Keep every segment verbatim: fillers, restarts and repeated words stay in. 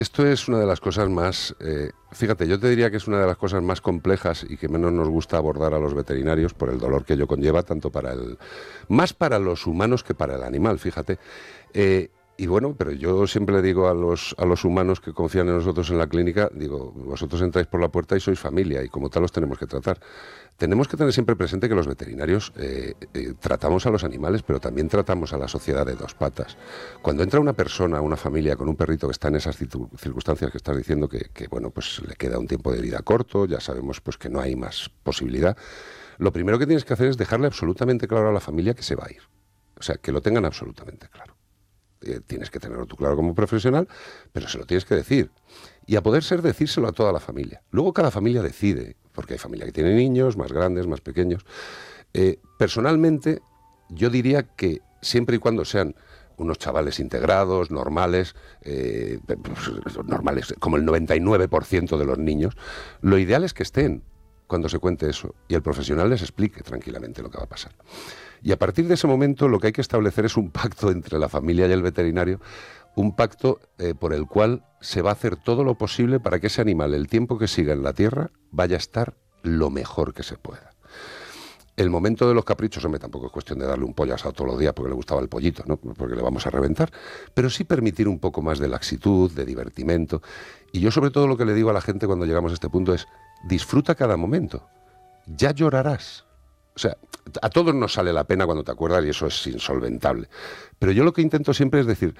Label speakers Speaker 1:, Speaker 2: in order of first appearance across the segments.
Speaker 1: Esto es una de las cosas más, eh, fíjate, yo te diría que es una de las cosas más complejas y que menos nos gusta abordar a los veterinarios por el dolor que ello conlleva, tanto para el, más para los humanos que para el animal, fíjate. Eh, y bueno, pero yo siempre le digo a los, a los humanos que confían en nosotros en la clínica, digo, vosotros entráis por la puerta y sois familia y como tal los tenemos que tratar. Tenemos que tener siempre presente que los veterinarios eh, eh, tratamos a los animales, pero también tratamos a la sociedad de dos patas. Cuando entra una persona, una familia con un perrito que está en esas circunstancias que estás diciendo, que, que bueno, pues le queda un tiempo de vida corto, ya sabemos pues que no hay más posibilidad, lo primero que tienes que hacer es dejarle absolutamente claro a la familia que se va a ir. O sea, que lo tengan absolutamente claro. Eh, tienes que tenerlo tú claro como profesional, pero se lo tienes que decir. Y a poder ser, decírselo a toda la familia. Luego cada familia decide, porque hay familia que tiene niños, más grandes, más pequeños. Eh, personalmente, yo diría que siempre y cuando sean unos chavales integrados, normales, eh, pues, normales, como el noventa y nueve por ciento de los niños, lo ideal es que estén cuando se cuente eso y el profesional les explique tranquilamente lo que va a pasar. Y a partir de ese momento lo que hay que establecer es un pacto entre la familia y el veterinario, un pacto eh, por el cual se va a hacer todo lo posible para que ese animal, el tiempo que siga en la tierra, vaya a estar lo mejor que se pueda. El momento de los caprichos, hombre, tampoco es cuestión de darle un pollo asado todos los días porque le gustaba el pollito, ¿no? Porque le vamos a reventar, pero sí permitir un poco más de laxitud, de divertimento. Y yo sobre todo lo que le digo a la gente cuando llegamos a este punto es, disfruta cada momento, ya llorarás. O sea, a todos nos sale la pena cuando te acuerdas y eso es insolventable. Pero yo lo que intento siempre es decir,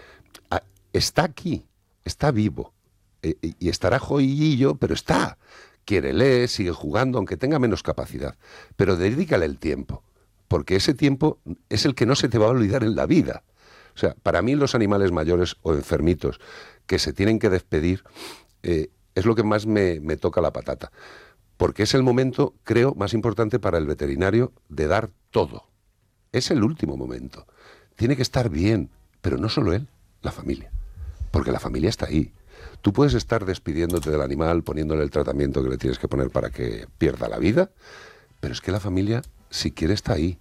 Speaker 1: está aquí, está vivo, eh, y estará jodidillo, pero está. Quiérele, sigue jugando, aunque tenga menos capacidad. Pero dedícale el tiempo, porque ese tiempo es el que no se te va a olvidar en la vida. O sea, para mí los animales mayores o enfermitos que se tienen que despedir eh, es lo que más me, me toca la patata. Porque es el momento, creo, más importante para el veterinario de dar todo. Es el último momento. Tiene que estar bien, pero no solo él, la familia. Porque la familia está ahí. Tú puedes estar despidiéndote del animal, poniéndole el tratamiento que le tienes que poner para que pierda la vida, pero es que la familia, si quiere, está ahí.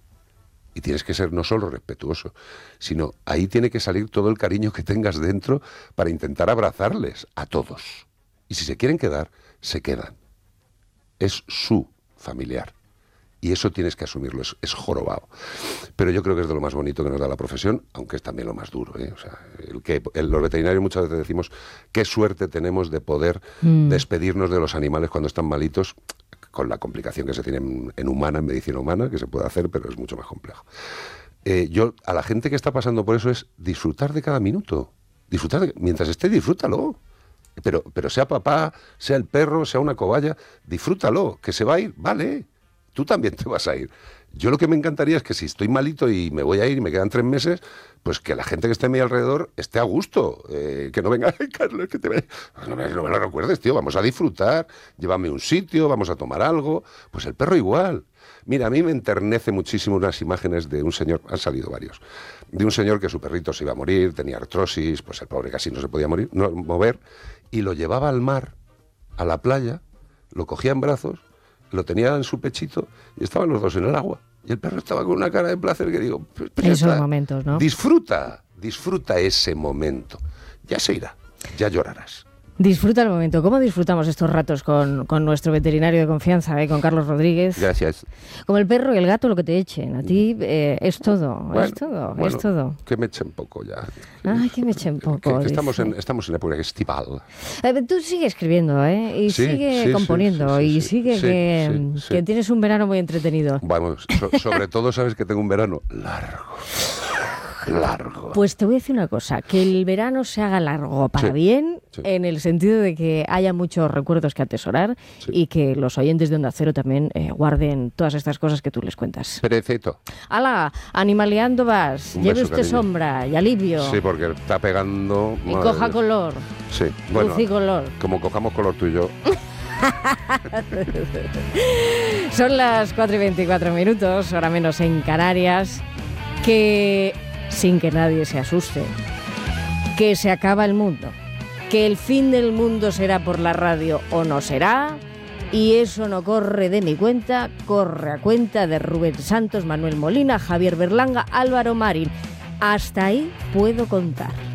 Speaker 1: Y tienes que ser no solo respetuoso, sino ahí tiene que salir todo el cariño que tengas dentro para intentar abrazarles a todos. Y si se quieren quedar, se quedan. Es su familiar. Y eso tienes que asumirlo, es, es jorobado. Pero yo creo que es de lo más bonito que nos da la profesión, aunque es también lo más duro, ¿eh? O sea, el que, el, los veterinarios muchas veces decimos qué suerte tenemos de poder mm. despedirnos de los animales cuando están malitos, con la complicación que se tiene en, en humana, en medicina humana, que se puede hacer, pero es mucho más complejo. Eh, yo, a la gente que está pasando por eso es disfrutar de cada minuto. Disfrutar de, mientras esté, disfrútalo. Pero, pero sea papá, sea el perro, sea una cobaya, disfrútalo, que se va a ir, vale. Tú también te vas a ir. Yo lo que me encantaría es que si estoy malito y me voy a ir y me quedan tres meses, pues que la gente que esté a mi alrededor esté a gusto. Eh, que no venga, ay, Carlos, que te ve... no, me, no me lo recuerdes, tío, vamos a disfrutar, llévame a un sitio, vamos a tomar algo. Pues el perro igual. Mira, a mí me enternece muchísimo unas imágenes de un señor, han salido varios, de un señor que su perrito se iba a morir, tenía artrosis, pues el pobre casi no se podía morir, no, mover, y lo llevaba al mar, a la playa, lo cogía en brazos, lo tenía en su pechito y estaban los dos en el agua. Y el perro estaba con una cara de placer que digo... Pues, pues
Speaker 2: esos momentos, ¿no?
Speaker 1: Disfruta, disfruta ese momento. Ya se irá, ya llorarás.
Speaker 2: Disfruta el momento. ¿Cómo disfrutamos estos ratos con, con nuestro veterinario de confianza, eh, con Carlos Rodríguez?
Speaker 1: Gracias.
Speaker 2: Como el perro y el gato, lo que te echen. A ti eh, es todo,
Speaker 1: bueno,
Speaker 2: es todo,
Speaker 1: bueno,
Speaker 2: es todo.
Speaker 1: Que me echen poco ya.
Speaker 2: Ay, que me echen poco.
Speaker 1: Que, que estamos, en, estamos en época estival.
Speaker 2: Eh, tú sigue escribiendo, ¿eh? Y sí, sigue sí, componiendo. Sí, sí, sí, y sigue
Speaker 1: sí,
Speaker 2: que,
Speaker 1: sí, sí.
Speaker 2: que tienes un verano muy entretenido.
Speaker 1: Vamos, so, sobre todo sabes que tengo un verano largo. Largo.
Speaker 2: Pues te voy a decir una cosa, que el verano se haga largo para sí, bien, sí. en el sentido de que haya muchos recuerdos que atesorar sí. y que los oyentes de Onda Cero también eh, guarden todas estas cosas que tú les cuentas.
Speaker 1: Perfecto.
Speaker 2: ¡Hala! Animaleando vas,
Speaker 1: Un
Speaker 2: lleve
Speaker 1: beso,
Speaker 2: usted
Speaker 1: cariño.
Speaker 2: Sombra y alivio.
Speaker 1: Sí, porque está pegando...
Speaker 2: Y coja Dios. Color.
Speaker 1: Sí, bueno,
Speaker 2: Luz y color.
Speaker 1: Como cojamos color tú y yo.
Speaker 2: Son las cuatro y veinticuatro minutos, hora menos en Canarias, que... sin que nadie se asuste, que se acaba el mundo, que el fin del mundo será por la radio o no será, y eso no corre de mi cuenta, corre a cuenta de Rubén Santos, Manuel Molina, Javier Berlanga, Álvaro Marín. Hasta ahí puedo contar.